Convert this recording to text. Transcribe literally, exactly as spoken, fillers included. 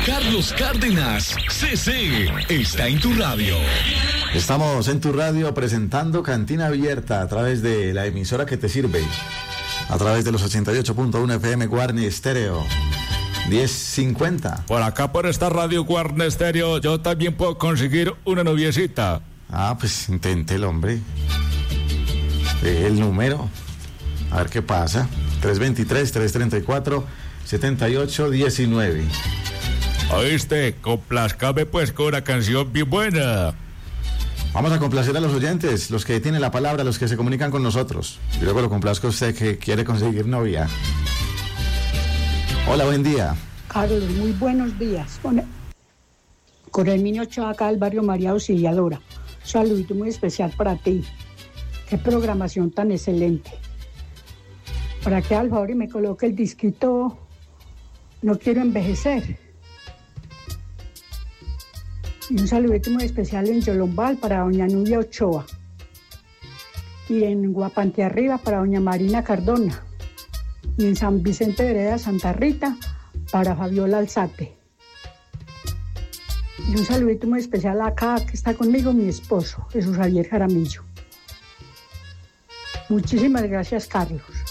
Carlos Cárdenas, C C, está en tu radio. Estamos en tu radio presentando Cantina Abierta a través de la emisora que te sirve, a través de los ochenta y ocho punto uno F M Guarne Estéreo. diez cincuenta. Por acá, por esta radio Guarne Estéreo, yo también puedo conseguir una noviecita. Ah, pues intente el hombre. Eh, el número. A ver qué pasa. tres dos tres, tres tres cuatro, siete ocho uno nueve. ¿Oíste? Complázcame pues con una canción bien buena. Vamos a complacer a los oyentes, los que tienen la palabra, los que se comunican con nosotros. Y luego lo complazco a usted que quiere conseguir novia. Hola, buen día. Carlos, muy buenos días. Con el, con el niño Ochoa acá del barrio María Auxiliadora. Un saludito muy especial para ti. Qué programación tan excelente. Para que al favor y me coloque el disquito No Quiero Envejecer. Y un saludito muy especial en Yolombal para doña Nubia Ochoa. Y en Guapante Arriba para doña Marina Cardona. Y en San Vicente Vereda Santa Rita para Fabiola Alzate. Y un saludito muy especial acá que está conmigo mi esposo, Jesús Javier Jaramillo. Muchísimas gracias, Carlos.